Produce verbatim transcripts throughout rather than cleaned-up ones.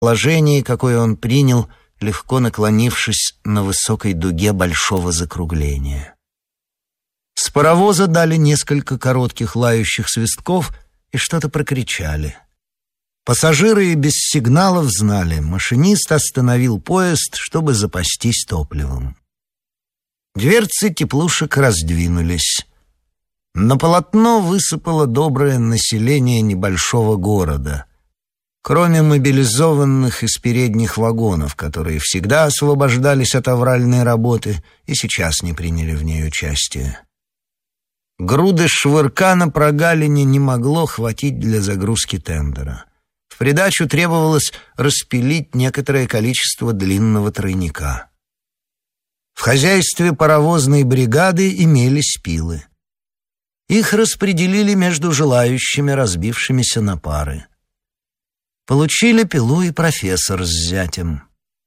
положении, какое он принял, легко наклонившись на высокой дуге большого закругления. С паровоза дали несколько коротких лающих свистков и что-то прокричали. Пассажиры и без сигналов знали, машинист остановил поезд, чтобы запастись топливом. Дверцы теплушек раздвинулись. На полотно высыпало доброе население небольшого города, кроме мобилизованных из передних вагонов, которые всегда освобождались от авральной работы и сейчас не приняли в ней участие. Груды швырка на прогалине не могло хватить для загрузки тендера. В придачу требовалось распилить некоторое количество длинного тройника. В хозяйстве паровозной бригады имелись пилы. Их распределили между желающими, разбившимися на пары. Получили пилу и профессор с зятем.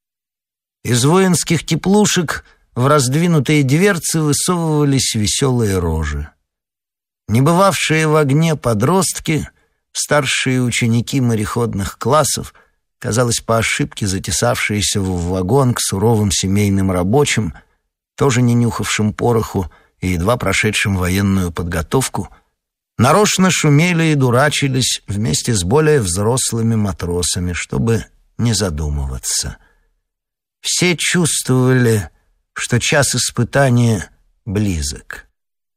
Из воинских теплушек в раздвинутые дверцы высовывались веселые рожи. Небывавшие в огне подростки, старшие ученики мореходных классов, казалось, по ошибке затесавшиеся в вагон к суровым семейным рабочим, тоже не нюхавшим пороху и едва прошедшим военную подготовку, нарочно шумели и дурачились вместе с более взрослыми матросами, чтобы не задумываться. Все чувствовали, что час испытания близок.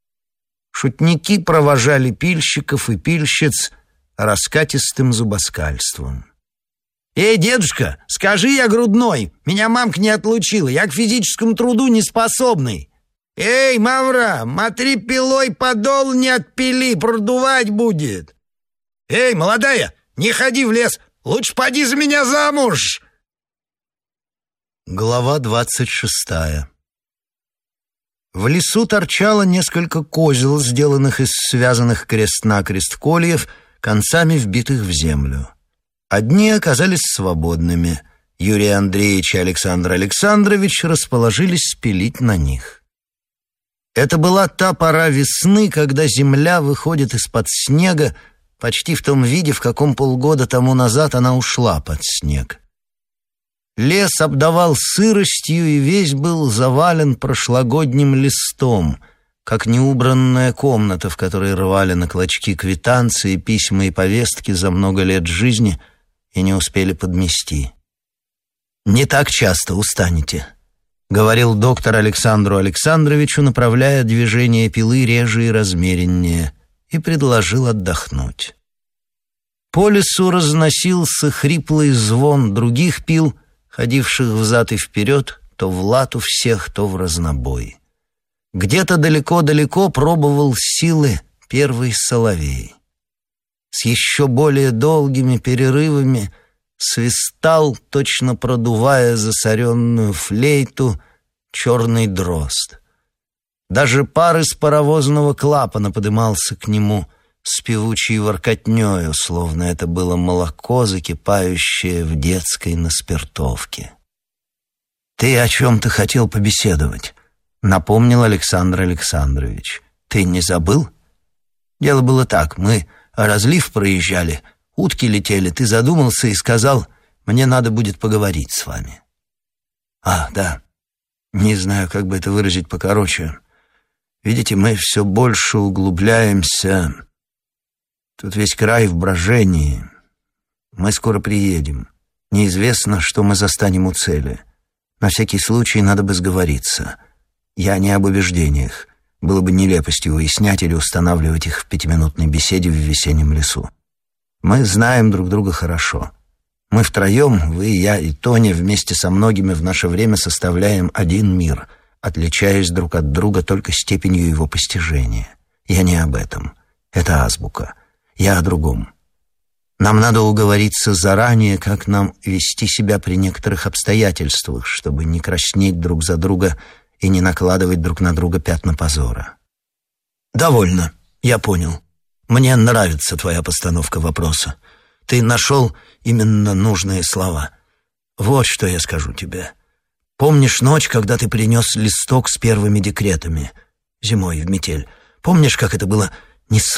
Шутники провожали пильщиков и пильщиц раскатистым зубоскальством. «Эй, дедушка, скажи, я грудной, меня мамка не отлучила, я к физическому труду не способный. Эй, мавра, мотри пилой подол не отпили, продувать будет. Эй, молодая, не ходи в лес, лучше поди за меня замуж!» Глава двадцать шестая. В лесу торчало несколько козел, сделанных из связанных крест-накрест кольев, концами вбитых в землю. Одни оказались свободными. Юрий Андреевич и Александр Александрович расположились спилить на них. Это была та пора весны, когда земля выходит из-под снега почти в том виде, в каком полгода тому назад она ушла под снег. Лес обдавал сыростью и весь был завален прошлогодним листом, как неубранная комната, в которой рвали на клочки квитанции, письма и повестки за много лет жизни и не успели подмести. «Не так часто устанете», — говорил доктор Александру Александровичу, направляя движение пилы реже и размереннее, и предложил отдохнуть. По лесу разносился хриплый звон других пил, ходивших взад и вперед, то в лату всех, то в разнобой. Где-то далеко-далеко пробовал силы первый соловей. С еще более долгими перерывами свистал, точно продувая засоренную флейту, черный дрозд. Даже пар из паровозного клапана подымался к нему с певучей воркотнёю, словно это было молоко, закипающее в детской наспиртовке. «Ты о чем-то хотел побеседовать», — напомнил Александр Александрович. «Ты не забыл? Дело было так, мы разлив проезжали, утки летели, ты задумался и сказал, мне надо будет поговорить с вами». «А, да, не знаю, как бы это выразить покороче. Видите, мы все больше углубляемся. Тут весь край в брожении. Мы скоро приедем. Неизвестно, что мы застанем у цели. На всякий случай надо бы сговориться. Я не об убеждениях. Было бы нелепостью выяснять или устанавливать их в пятиминутной беседе в весеннем лесу. Мы знаем друг друга хорошо. Мы втроем, вы, я и Тоня, вместе со многими в наше время составляем один мир, отличаясь друг от друга только степенью его постижения. Я не об этом. Это азбука. Я о другом. Нам надо уговориться заранее, как нам вести себя при некоторых обстоятельствах, чтобы не краснеть друг за друга и не накладывать друг на друга пятна позора. «Довольно, я понял. Мне нравится твоя постановка вопроса. Ты нашел именно нужные слова. Вот что я скажу тебе. Помнишь ночь, когда ты принес листок с первыми декретами? Зимой в метель. Помнишь, как это было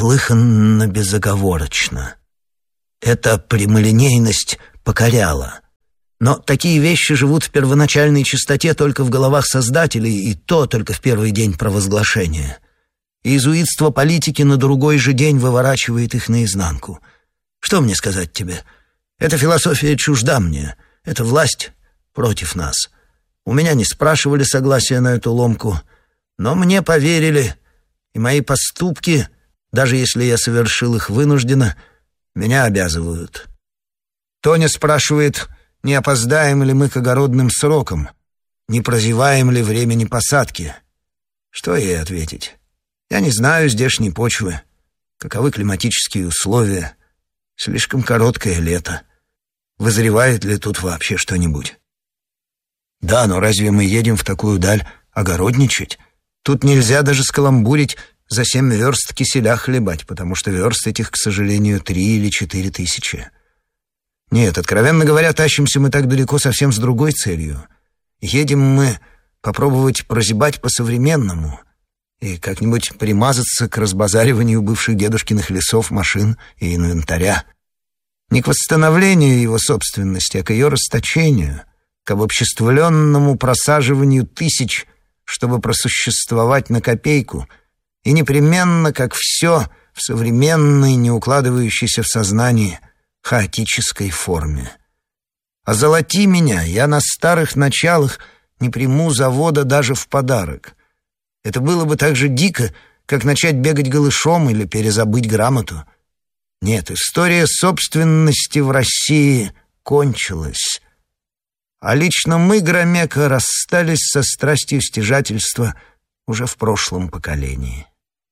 неслыханно безоговорочно? Эта прямолинейность покоряла. Но такие вещи живут в первоначальной чистоте только в головах создателей, и то только в первый день провозглашения. Иезуитство политики на другой же день выворачивает их наизнанку. Что мне сказать тебе? Эта философия чужда мне. Эта власть против нас. У меня не спрашивали согласия на эту ломку, но мне поверили, и мои поступки, даже если я совершил их вынужденно, меня обязывают. Тоня спрашивает, не опоздаем ли мы к огородным срокам, не прозеваем ли времени посадки. Что ей ответить? Я не знаю здешней почвы, каковы климатические условия, слишком короткое лето. Вызревает ли тут вообще что-нибудь? Да, но разве мы едем в такую даль огородничать? Тут нельзя даже скаламбурить за семь верст киселя хлебать, потому что верст этих, к сожалению, три или четыре тысячи. Нет, откровенно говоря, тащимся мы так далеко совсем с другой целью. Едем мы попробовать прозябать по-современному и как-нибудь примазаться к разбазариванию бывших дедушкиных лесов, машин и инвентаря. Не к восстановлению его собственности, а к ее расточению, к обобществленному просаживанию тысяч, чтобы просуществовать на копейку, и непременно, как все, в современной, не укладывающейся в сознании, хаотической форме. Озолоти меня, я на старых началах не приму завода даже в подарок. Это было бы так же дико, как начать бегать голышом или перезабыть грамоту. Нет, история собственности в России кончилась. А лично мы, Громека, расстались со страстью стяжательства уже в прошлом поколении.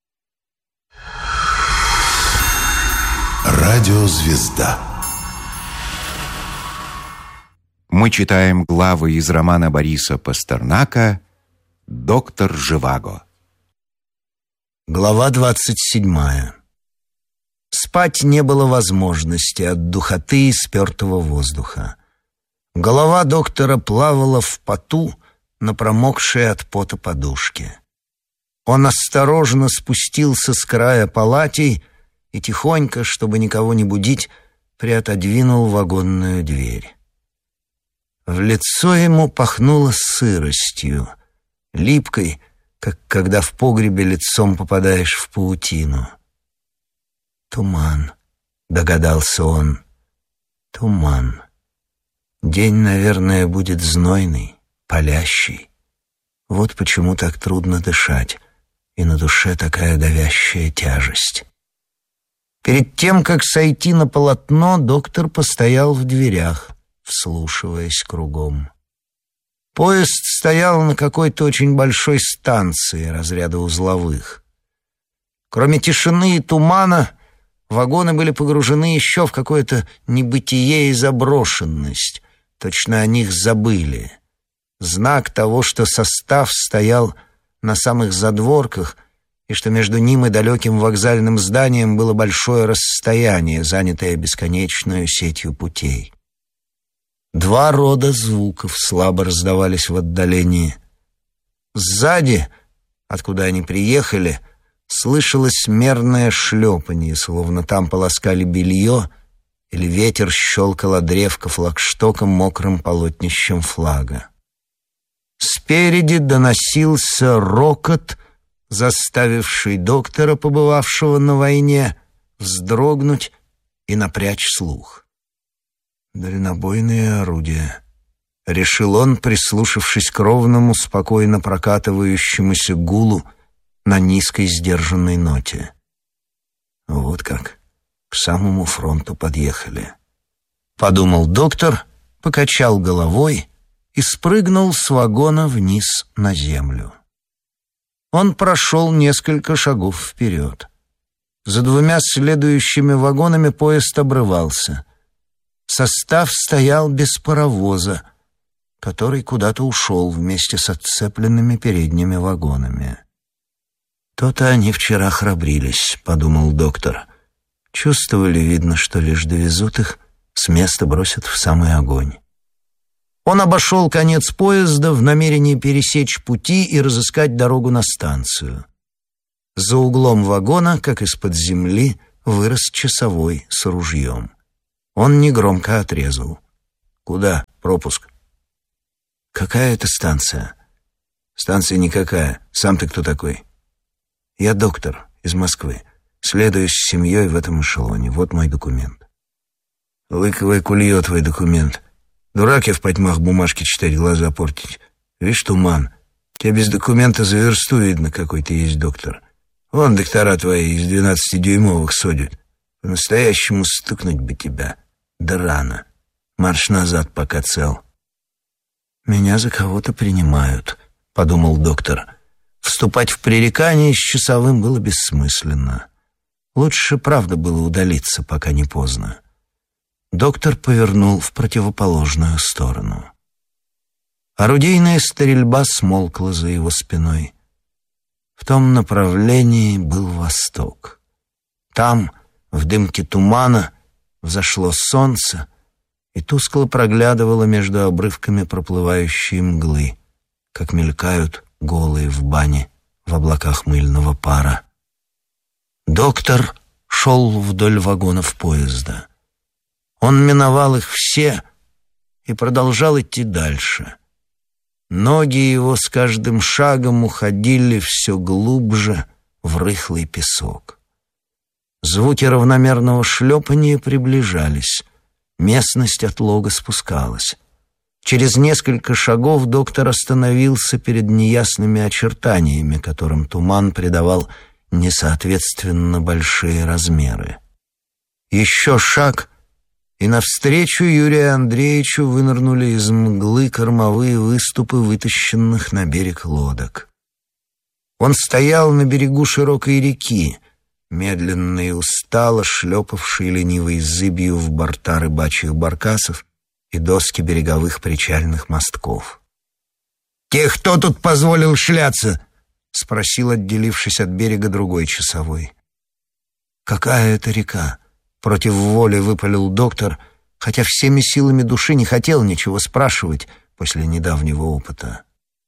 Радиозвезда. Мы читаем главы из романа Бориса Пастернака «Доктор Живаго». Глава двадцать седьмая. Спать не было возможности от духоты и спертого воздуха. Голова доктора плавала в поту на промокшей от пота подушке. Он осторожно спустился с края палатей и тихонько, чтобы никого не будить, приотодвинул вагонную дверь. В лицо ему пахнуло сыростью, липкой, как когда в погребе лицом попадаешь в паутину. «Туман», — догадался он, — «туман. День, наверное, будет знойный, палящий. Вот почему так трудно дышать, и на душе такая давящая тяжесть». Перед тем, как сойти на полотно, доктор постоял в дверях, вслушиваясь кругом. Поезд стоял на какой-то очень большой станции разряда узловых. Кроме тишины и тумана, вагоны были погружены еще в какое-то небытие и заброшенность. Точно о них забыли. Знак того, что состав стоял на самых задворках, и что между ним и далеким вокзальным зданием было большое расстояние, занятое бесконечной сетью путей. Два рода звуков слабо раздавались в отдалении. Сзади, откуда они приехали, слышалось мерное шлепанье, словно там полоскали белье, или ветер щелкал о древко флагштоком мокрым полотнищем флага. Спереди доносился рокот, заставивший доктора, побывавшего на войне, вздрогнуть и напрячь слух. «Дальнобойные орудия», — решил он, прислушавшись к ровному, спокойно прокатывающемуся гулу на низкой сдержанной ноте. «Вот как, к самому фронту подъехали», — подумал доктор, покачал головой и спрыгнул с вагона вниз на землю. Он прошел несколько шагов вперед. За двумя следующими вагонами поезд обрывался. Состав стоял без паровоза, который куда-то ушел вместе с отцепленными передними вагонами. «То-то они вчера храбрились», — подумал доктор. «Чувствовали, видно, что лишь довезут их, с места бросят в самый огонь». Он обошел конец поезда в намерении пересечь пути и разыскать дорогу на станцию. За углом вагона, как из-под земли, вырос часовой с ружьем. Он негромко отрезал. «Куда?» — Пропуск. Какая это станция? Станция никакая. Сам ты кто такой? Я доктор из Москвы. Следую с семьей в этом эшелоне. Вот мой документ. Лыковое кулье твой документ. Дурак я в потьмах бумажки читать, глаза портить. Видишь, туман. Тебя без документа за версту видно, какой ты есть доктор. Вон доктора твои из двенадцатидюймовых судят. По-настоящему стукнуть бы тебя. Да рано. Марш назад, пока цел. Меня за кого-то принимают, подумал доктор. Вступать в пререкание с часовым было бессмысленно. Лучше, правда, было удалиться, пока не поздно. Доктор повернул в противоположную сторону. Орудийная стрельба смолкла за его спиной. В том направлении был восток. Там, в дымке тумана, взошло солнце и тускло проглядывало между обрывками проплывающей мглы, как мелькают голые в бане в облаках мыльного пара. Доктор шел вдоль вагонов поезда. Он миновал их все и продолжал идти дальше. Ноги его с каждым шагом уходили все глубже в рыхлый песок. Звуки равномерного шлепания приближались. Местность от лога спускалась. Через несколько шагов доктор остановился перед неясными очертаниями, которым туман придавал несоответственно большие размеры. Еще шаг, и навстречу Юрию Андреевичу вынырнули из мглы кормовые выступы вытащенных на берег лодок. Он стоял на берегу широкой реки, медленно и устало шлепавшей ленивой зыбью в борта рыбачьих баркасов и доски береговых причальных мостков. «Те, кто тут позволил шляться?» — спросил, отделившись от берега, другой часовой. «Какая это река?» — против воли выпалил доктор, хотя всеми силами души не хотел ничего спрашивать после недавнего опыта.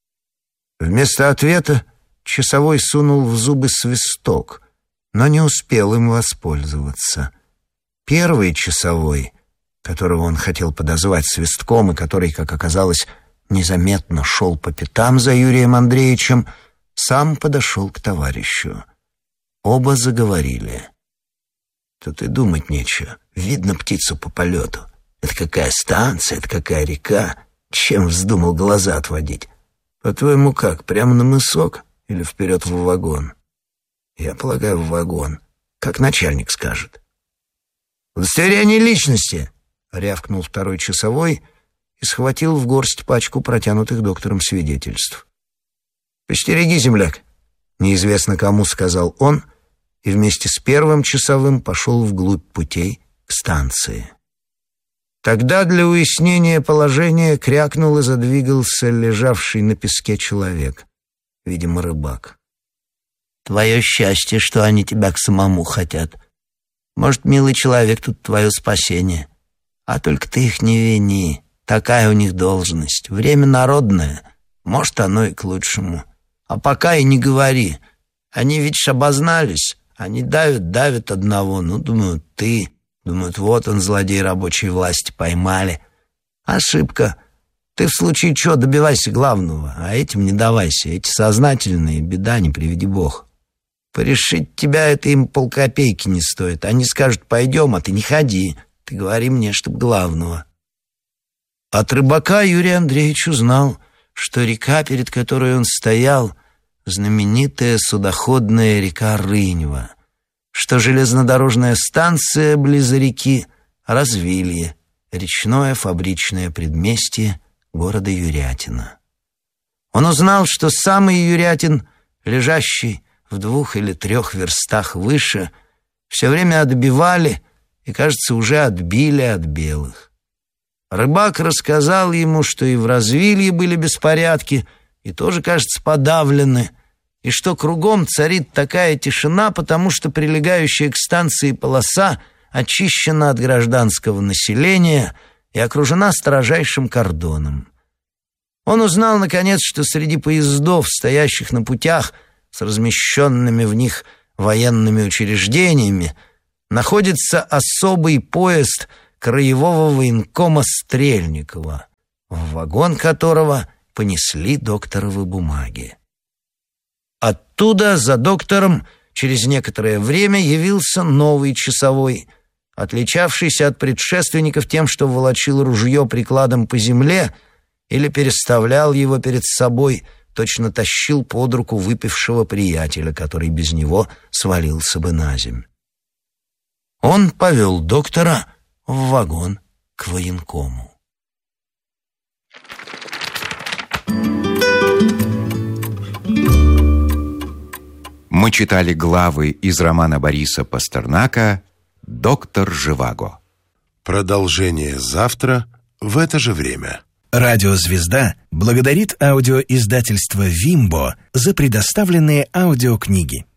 Вместо ответа часовой сунул в зубы свисток, но не успел им воспользоваться. Первый часовой, которого он хотел подозвать свистком и который, как оказалось, незаметно шел по пятам за Юрием Андреевичем, сам подошел к товарищу. Оба заговорили. Тут и думать нечего. Видно птицу по полету. Это какая станция, это какая река. Чем вздумал глаза отводить? По-твоему как, прямо на мысок или вперед в вагон? Я полагаю, в вагон. Как начальник скажет. «Удостоверение личности!» — рявкнул второй часовой и схватил в горсть пачку протянутых доктором свидетельств. «Постереги, земляк!» — неизвестно кому сказал он, и вместе с первым часовым пошел вглубь путей к станции. Тогда для уяснения положения крякнул и задвигался лежавший на песке человек, видимо, рыбак. «Твое счастье, что они тебя к самому хотят. Может, милый человек, тут твое спасение. А только ты их не вини. Такая у них должность. Время народное. Может, оно и к лучшему. А пока и не говори. Они ведь ж обознались. Они давят, давят одного. Ну, думают, ты. Думают, вот он, злодей рабочей власти, поймали. Ошибка. Ты в случае чего добивайся главного, а этим не давайся. Эти сознательные, беда, не приведи бог. Порешить тебя это им полкопейки не стоит. Они скажут, пойдем, а ты не ходи. Ты говори мне, чтоб главного». От рыбака Юрий Андреевич узнал, что река, перед которой он стоял, знаменитая судоходная река Рынева, что железнодорожная станция близ реки Развилье, речное фабричное предместье города Юрятина. Он узнал, что самый Юрятин, лежащий в двух или трех верстах выше, все время отбивали и, кажется, уже отбили от белых. Рыбак рассказал ему, что и в Развилье были беспорядки, и тоже, кажется, подавлены, и что кругом царит такая тишина, потому что прилегающая к станции полоса очищена от гражданского населения и окружена строжайшим кордоном. Он узнал, наконец, что среди поездов, стоящих на путях с размещенными в них военными учреждениями, находится особый поезд краевого военкома Стрельникова, в вагон которого понесли докторовы бумаги. Оттуда за доктором через некоторое время явился новый часовой, отличавшийся от предшественников тем, что волочил ружье прикладом по земле или переставлял его перед собой, точно тащил под руку выпившего приятеля, который без него свалился бы на земь. Он повел доктора в вагон к военкому. Мы читали главы из романа Бориса Пастернака «Доктор Живаго». Продолжение завтра в это же время. Радио «Звезда» благодарит аудиоиздательство «Вимбо» за предоставленные аудиокниги.